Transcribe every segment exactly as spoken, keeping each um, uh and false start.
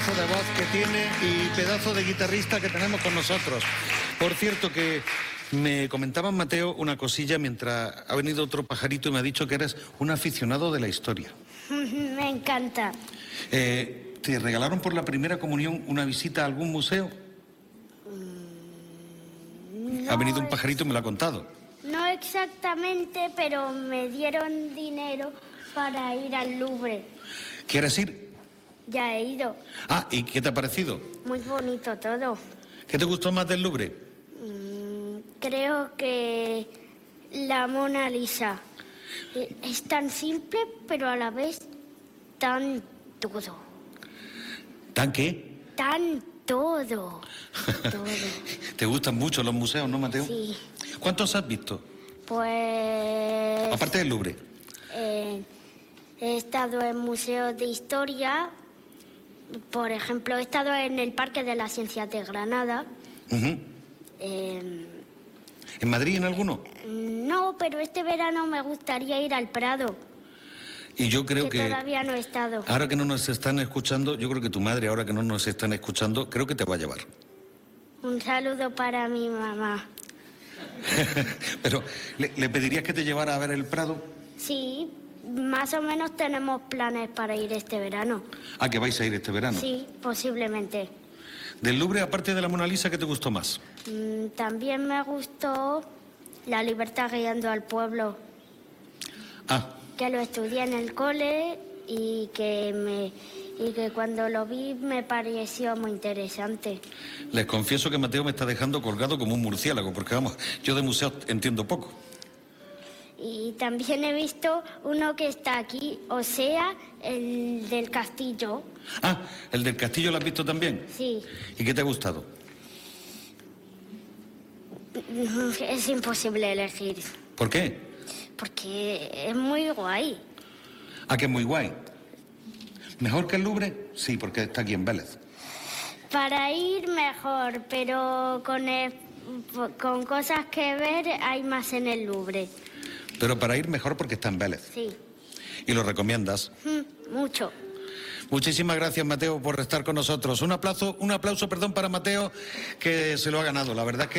pedazo de voz que tiene y pedazo de guitarrista que tenemos con nosotros. Por cierto que me comentaba Mateo una cosilla mientras ha venido otro pajarito y me ha dicho que eres un aficionado de la historia. Me encanta. Eh, ¿Te regalaron por la primera comunión una visita a algún museo? No ha venido un es- pajarito y me lo ha contado. No exactamente, pero me dieron dinero para ir al Louvre. ¿Quieres ir? Ya he ido. Ah, ¿y qué te ha parecido? Muy bonito todo. ¿Qué te gustó más del Louvre? Mm, Creo que la Mona Lisa eh, es tan simple, pero a la vez tan todo. ¿Tan qué? Tan todo. Todo. ¿Te gustan mucho los museos, no, Mateo? Sí. ¿Cuántos has visto? Pues Aparte del Louvre. eh, he estado en museos de historia. Por ejemplo, he estado en el Parque de las Ciencias de Granada. Ujú. Eh, ¿En Madrid en alguno? no, pero este verano me gustaría ir al Prado, Y yo creo que que, todavía no he estado. ahora que no nos están escuchando, yo creo que tu madre, ahora que no nos están escuchando, creo que te va a llevar. Un saludo para mi mamá. Pero, ¿le, le pedirías que te llevara a ver el Prado? Sí, más o menos tenemos planes para ir este verano. ¿A que vais a ir este verano? Sí, posiblemente. Del Louvre, aparte de la Mona Lisa, ¿qué te gustó más? Mm, También me gustó La libertad guiando al pueblo, Ah, que lo estudié en el cole y que me y que cuando lo vi me pareció muy interesante. les confieso que Mateo me está dejando colgado como un murciélago, porque vamos, yo de museos entiendo poco. Y también he visto uno que está aquí, o sea, el del castillo. Ah, ¿el del castillo lo has visto también? Sí, ¿Y qué te ha gustado? es imposible elegir, ¿Por qué? porque es muy guay. Ah, que es muy guay. ¿Mejor que el Louvre? Sí, porque está aquí en Vélez. Para ir mejor, pero con, el- con cosas que ver hay más en el Louvre. Pero para ir mejor porque está en Vélez. Sí, Y lo recomiendas. Mm, mucho. Muchísimas gracias, Mateo, por estar con nosotros. Un aplauso, un aplauso, perdón, para Mateo, que se lo ha ganado. La verdad es que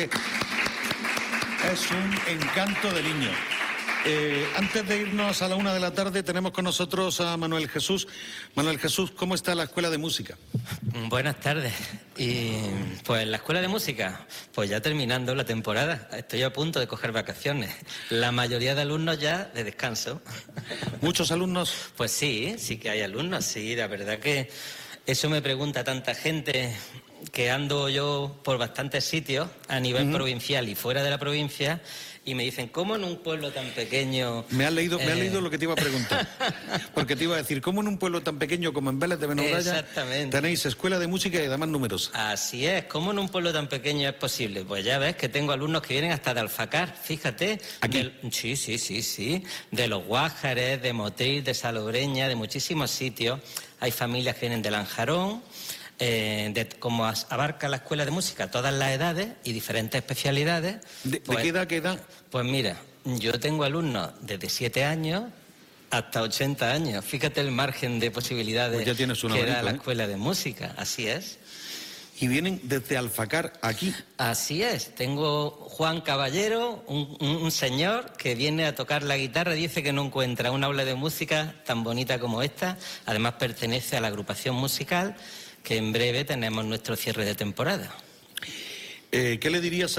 es un encanto de niño. Eh, antes de irnos a la una de la tarde, tenemos con nosotros a Manuel Jesús. Manuel Jesús, ¿cómo está la escuela de música? Buenas tardes. Y pues la escuela de música, pues ya terminando la temporada. Estoy a punto de coger vacaciones. La mayoría de alumnos ya de descanso. ¿Muchos alumnos? Pues sí, sí que hay alumnos, sí. La verdad que eso me pregunta tanta gente, que ando yo por bastantes sitios a nivel Ujú. provincial y fuera de la provincia, y me dicen, ¿cómo en un pueblo tan pequeño? Me has leído, me has eh, leído lo que te iba a preguntar. Porque te iba a decir, ¿cómo en un pueblo tan pequeño como en Vélez de Benaurraya Exactamente. tenéis escuela de música y además numerosa? Así es, ¿cómo en un pueblo tan pequeño es posible? Pues ya ves que tengo alumnos que vienen hasta de Alfacar, fíjate. ¿Aquí? Del- sí, sí, sí, sí. De Los Guájares, de Motril, de Salobreña, de muchísimos sitios. Hay familias que vienen de Lanjarón. Eh, de, como as- abarca la escuela de música todas las edades y diferentes especialidades. ¿De, de pues, qué edad, a qué edad? Pues mira, yo tengo alumnos desde siete años hasta ochenta años. Fíjate el margen de posibilidades Pues ya tienes un que da abanico, la ¿eh? escuela de música. Así es. Y vienen desde Alfacar aquí. Así es, tengo Juan Caballero, un, un- un señor que viene a tocar la guitarra, dice que no encuentra un aula de música tan bonita como esta, además pertenece a la agrupación musical, que en breve tenemos nuestro cierre de temporada. Eh, ¿Qué le dirías